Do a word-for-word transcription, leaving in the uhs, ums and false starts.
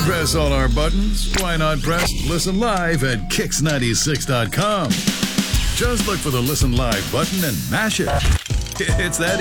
press all our buttons? Why not press Listen Live at kicks ninety-six dot com? Just look for the Listen Live button and mash it. It's that